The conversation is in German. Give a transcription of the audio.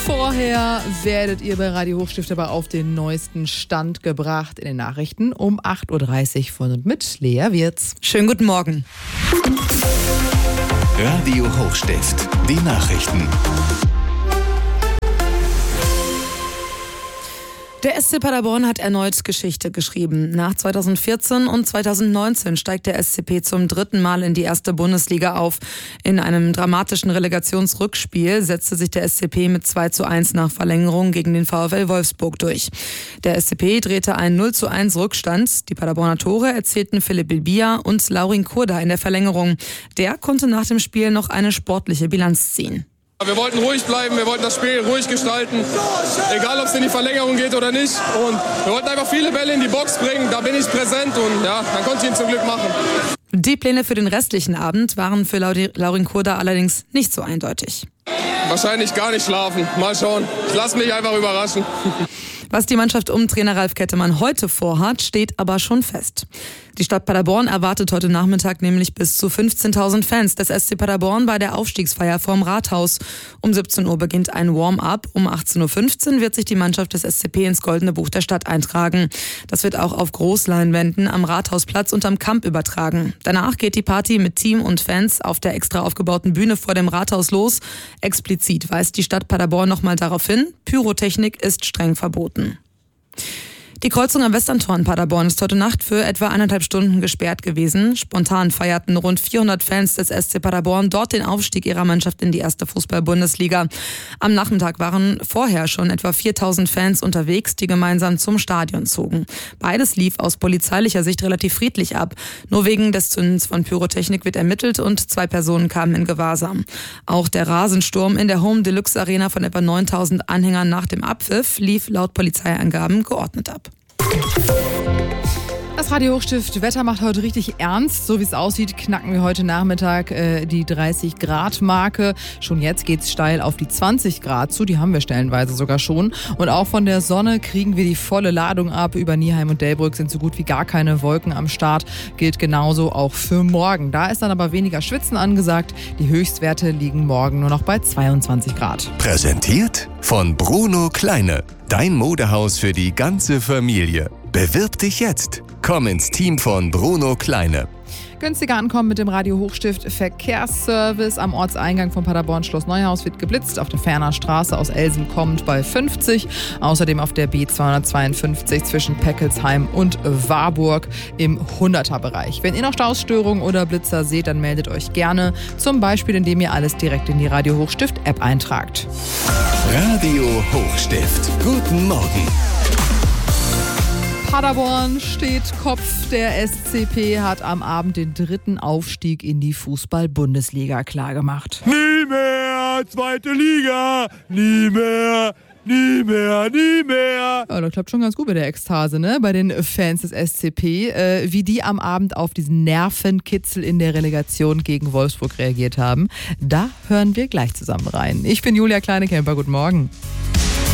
Vorher werdet ihr bei Radio Hochstift aber auf den neuesten Stand gebracht in den Nachrichten um 8.30 Uhr von und mit Lea Wirz. Schönen guten Morgen. Radio Hochstift, die Nachrichten. Der SC Paderborn hat erneut Geschichte geschrieben. Nach 2014 und 2019 steigt der SCP zum dritten Mal in die erste Bundesliga auf. In einem dramatischen Relegationsrückspiel setzte sich der SCP mit 2:1 nach Verlängerung gegen den VfL Wolfsburg durch. Der SCP drehte einen 0:1 Rückstand. Die Paderborner Tore erzielten Philipp Bilbia und Laurin Kurda in der Verlängerung. Der konnte nach dem Spiel noch eine sportliche Bilanz ziehen. Wir wollten ruhig bleiben, wir wollten das Spiel ruhig gestalten, egal ob es in die Verlängerung geht oder nicht. Und wir wollten einfach viele Bälle in die Box bringen, da bin ich präsent und ja, dann konnte ich ihn zum Glück machen. Die Pläne für den restlichen Abend waren für Laurin Kurda allerdings nicht so eindeutig. Wahrscheinlich gar nicht schlafen, mal schauen. Ich lasse mich einfach überraschen. Was die Mannschaft um Trainer Ralf Kettemann heute vorhat, steht aber schon fest. Die Stadt Paderborn erwartet heute Nachmittag nämlich bis zu 15.000 Fans des SC Paderborn bei der Aufstiegsfeier vorm Rathaus. Um 17 Uhr beginnt ein Warm-up. Um 18.15 Uhr wird sich die Mannschaft des SCP ins Goldene Buch der Stadt eintragen. Das wird auch auf Großleinwänden am Rathausplatz und am Kamp übertragen. Danach geht die Party mit Team und Fans auf der extra aufgebauten Bühne vor dem Rathaus los. Explizit weist die Stadt Paderborn nochmal darauf hin, Pyrotechnik ist streng verboten. Die Kreuzung am Westerntor in Paderborn ist heute Nacht für etwa 1,5 Stunden gesperrt gewesen. Spontan feierten rund 400 Fans des SC Paderborn dort den Aufstieg ihrer Mannschaft in die erste Fußball-Bundesliga. Am Nachmittag waren vorher schon etwa 4.000 Fans unterwegs, die gemeinsam zum Stadion zogen. Beides lief aus polizeilicher Sicht relativ friedlich ab. Nur wegen des Zündens von Pyrotechnik wird ermittelt und 2 Personen kamen in Gewahrsam. Auch der Rasensturm in der Home Deluxe Arena von etwa 9.000 Anhängern nach dem Abpfiff lief laut Polizeiangaben geordnet ab. Das Radio Hochstift Wetter macht heute richtig ernst. So wie es aussieht, knacken wir heute Nachmittag die 30-Grad-Marke. Schon jetzt geht's steil auf die 20 Grad zu. Die haben wir stellenweise sogar schon. Und auch von der Sonne kriegen wir die volle Ladung ab. Über Nieheim und Delbrück sind so gut wie gar keine Wolken am Start. Gilt genauso auch für morgen. Da ist dann aber weniger Schwitzen angesagt. Die Höchstwerte liegen morgen nur noch bei 22 Grad. Präsentiert von Bruno Kleine. Dein Modehaus für die ganze Familie. Bewirb dich jetzt. Komm ins Team von Bruno Kleine. Günstiger ankommen mit dem Radio Hochstift Verkehrsservice. Am Ortseingang von Paderborn Schloss Neuhaus wird geblitzt. Auf der Ferner Straße aus Elsen kommend bei 50. Außerdem auf der B252 zwischen Peckelsheim und Warburg im 100er-Bereich. Wenn ihr noch Stausstörungen oder Blitzer seht, dann meldet euch gerne. Zum Beispiel, indem ihr alles direkt in die Radio Hochstift-App eintragt. Radio Hochstift. Guten Morgen. Paderborn steht Kopf. Der SCP hat am Abend den dritten Aufstieg in die Fußball-Bundesliga klargemacht. Nie mehr, zweite Liga, nie mehr. Nie mehr, nie mehr. Ja, das klappt schon ganz gut bei der Ekstase, ne? Bei den Fans des SCP. Wie die am Abend auf diesen Nervenkitzel in der Relegation gegen Wolfsburg reagiert haben, da hören wir gleich zusammen rein. Ich bin Julia Kleinekemper, guten Morgen.